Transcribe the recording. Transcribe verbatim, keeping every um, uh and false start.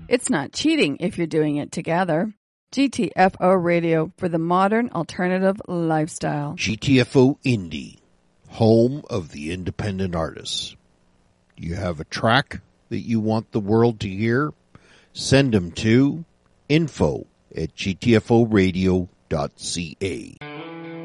It's not cheating if you're doing it together. G T F O Radio for the modern alternative lifestyle. G T F O Indie, home of the independent artists. You have a track that you want the world to hear? Send them to info at g t f o radio dot c a.